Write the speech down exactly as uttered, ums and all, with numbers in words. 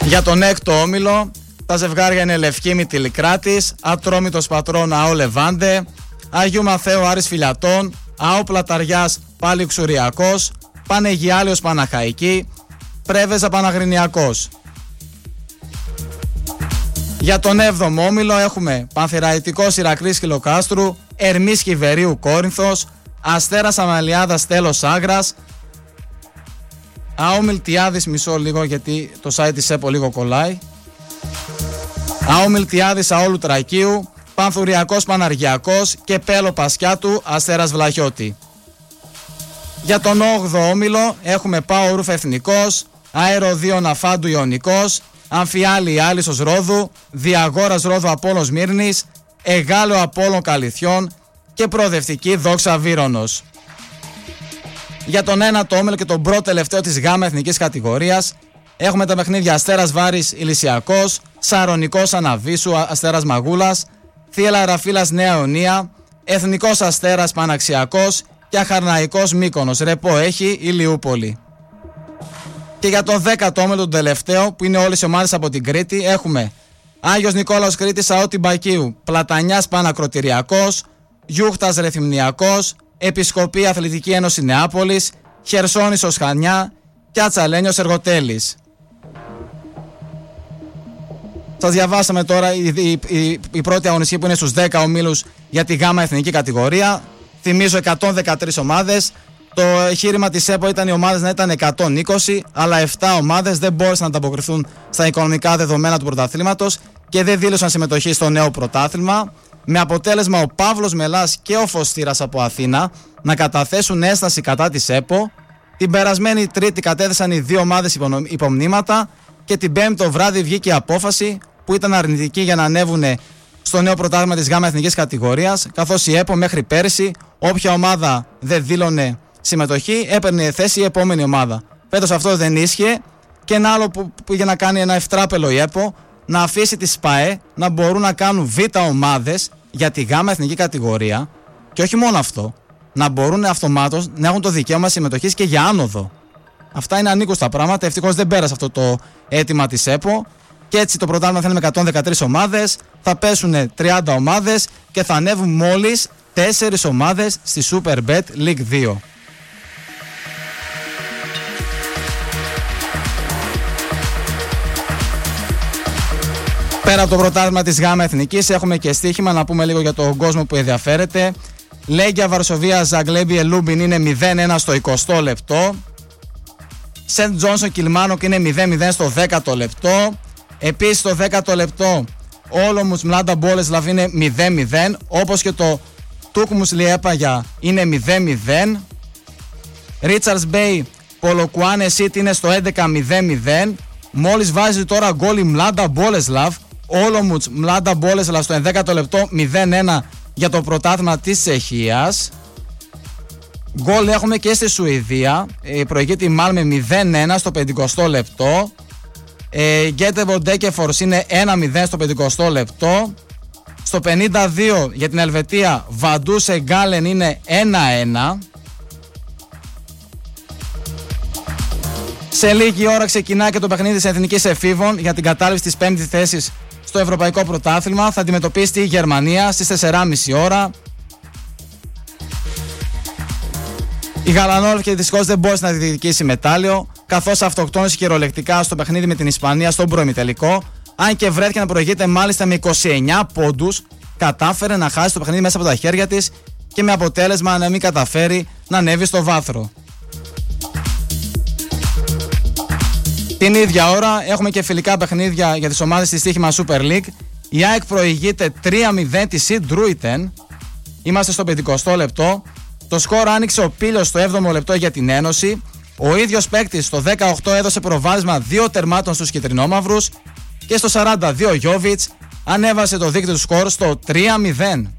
Για τον έκτο όμιλο, τα ζευγάρια είναι Λευκήμη Τηλικράτης, Ατρόμητος Πατρών ΑΟ Λεβάντε, Αγίου Μαθαίου Άρης Φιλιατών, ΑΟ Πλαταριάς πάλι Ξουριακός, Πανεγιάλειος Παναχαϊκή, Πρέβεζα Παναγρινιακός. Για τον έβδομο όμιλο έχουμε Πανθηραϊτικός Ηρακλής Χιλοκάστρου, Ερμής Χιβερίου Κόρινθος, Αστέρας Αμαλιάδας Τέλος Άγρας, ΑΟ Μιλτιάδης, μισό λίγο γιατί το site της ΕΠΟ λίγο κολλάει, ΑΟ Μιλτιάδης ΑΟ Λουτρακίου, Πανθουριακός Παναργιακός και Πέλο Πασιάτου Αστέρας Βλαχιώτη. Για τον όγδοο όμιλο έχουμε ΠΑΟ Ρούφ Εθνικός, Αεροδίων Αφάντου Ιωνικός, Αμφιάλη Άλυσος Ρόδου, Διαγόρας Ρόδου Απόλλων Μύρνης, Εγάλεο Απόλλων Καλυθιών και Προοδευτική Δόξα Βύρονος. Για τον ένατο όμιλο και τον πρώτο τελευταίο της ΓΑΜΑ εθνικής κατηγορίας έχουμε τα παιχνίδια Αστέρας Βάρης Ηλυσιακός, Σαρονικός Αναβίσου Αστέρας Μαγούλας, Θύελα Ραφίλας Νέα Ιωνία, Εθνικός Αστέρας Παναξιακός και Αχαρναϊκός Μύκονος Ρεπό έχει Ηλιούπολη. Και για τον δέκατο όμιλο, τον τελευταίο, που είναι όλες οι ομάδες από την Κρήτη, έχουμε Άγιος Νικόλαος Κρήτης ΑΟ Τυμπακίου, Πλατανιάς Πανακροτηριακός, Γιούχτας Ρεθυμνιακός, Επισκοπή Αθλητική Ένωση Νεάπολης, Χερσόνησος Χανιά και Ατσαλένιος Εργοτέλης. Σας διαβάσαμε τώρα η, η, η, η πρώτη αγωνιστική που είναι στους δέκα ομίλους για τη ΓΑΜΑ εθνική κατηγορία. Θυμίζω εκατόν δεκατρείς ομάδες. Το εγχείρημα της ΕΠΟ ήταν οι ομάδες να ήταν εκατόν είκοσι, αλλά επτά ομάδες δεν μπόρεσαν να ανταποκριθούν στα οικονομικά δεδομένα του πρωταθλήματος και δεν δήλωσαν συμμετοχή στο νέο πρωτάθλημα. Με αποτέλεσμα ο Παύλος Μελάς και ο Φωστήρας από Αθήνα να καταθέσουν ένσταση κατά της ΕΠΟ. Την περασμένη Τρίτη κατέθεσαν οι δύο ομάδες υπομνήματα και την Πέμπτη το βράδυ βγήκε η απόφαση που ήταν αρνητική για να ανέβουν στο νέο πρωτάθλημα της ΓΑΜΑ εθνικής κατηγορίας, καθώς η ΕΠΟ μέχρι πέρυσι όποια ομάδα δεν δήλωνε συμμετοχή έπαιρνε θέση η επόμενη ομάδα. Φέτος αυτό δεν ίσχυε και ένα άλλο που, που για να κάνει ένα ευτράπελο η ΕΠΟ να αφήσει τις ΠΑΕ να μπορούν να κάνουν β' ομάδες για τη ΓΑΜΑ εθνική κατηγορία και όχι μόνο αυτό, να μπορούν αυτομάτως να έχουν το δικαίωμα συμμετοχής και για άνοδο. Αυτά είναι ανήκουστα πράγματα, ευτυχώς δεν πέρασε αυτό το αίτημα της ΕΠΟ και έτσι το πρωτάθλημα θα είναι με εκατόν δεκατρείς ομάδες, θα πέσουν τριάντα ομάδες και θα ανέβουν μόλις τέσσερις ομάδες στη Superbet League δύο. Πέρα από το πρωτάθλημα της ΓΑΜΑ εθνικής έχουμε και στοίχημα, να πούμε λίγο για τον κόσμο που ενδιαφέρεται. Λέγκια Βαρσοβία Ζαγκλέμπι Ελούμπιν είναι μηδέν ένα στο εικοστό λεπτό. Σεντ Τζόνσον Κιλμάνοκ είναι μηδέν μηδέν στο δέκατο λεπτό. Επίσης στο δέκατο λεπτό Όλομους Μλάντα Μπόλεσλαβ είναι μηδέν μηδέν, όπως και το Τούκμους Λιέπαγια είναι μηδέν μηδέν. Ρίτσαρντς Μπέι Πολοκουάνε Σίτ είναι στο έντεκα μηδέν μηδέν. Μόλις βάζει τώρα γκόλ η Μλάντα Μπόλεσλαβ, Όλομουτς Μλάντα Μπόλεσλαβ στο ενδέκατο λεπτό μηδέν ένα για το πρωτάθλημα της Τσεχίας. Γκόλ έχουμε και στη Σουηδία, προηγείται η Μάλμε μηδέν ένα στο πενηκοστό λεπτό. Γκέτεβο Ντέκεφορς είναι ένα μηδέν στο πενηκοστό λεπτό. Στο πενήντα δύο για την Ελβετία Βαντούσε Γκάλεν είναι ένα ένα. Σε λίγη ώρα ξεκινά και το παιχνίδι της Εθνικής Εφήβων για την κατάληψη της πέμπτης θέσης στο Ευρωπαϊκό Πρωτάθλημα. Θα αντιμετωπίσει τη Γερμανία στις τέσσερις και μισή ώρα. Η Γαλανόλευκη δυστυχώς δεν μπόρεσε να διεκδικήσει μετάλλιο, καθώς αυτοκτόνησε κυριολεκτικά στο παιχνίδι με την Ισπανία στον προημιτελικό. Αν και βρέθηκε να προηγείται μάλιστα με είκοσι εννέα πόντους, κατάφερε να χάσει το παιχνίδι μέσα από τα χέρια της και με αποτέλεσμα να μην καταφέρει να ανέβει στο βάθρο. Την ίδια ώρα έχουμε και φιλικά παιχνίδια για τις ομάδες της στοίχημα Super League. Η ΑΕΚ προηγείται τρία μηδέν τη Σιντ Ρούιτεν. Είμαστε στο πενηκοστό λεπτό. Το σκορ άνοιξε ο Πίλος στο έβδομο λεπτό για την Ένωση. Ο ίδιος παίκτης στο δεκαοκτώ έδωσε προβάδισμα δύο τερμάτων στους κιτρινόμαυρους και στο σαράντα δύο Γιόβιτς ανέβασε το δίκτυο του σκορ στο τρία μηδέν.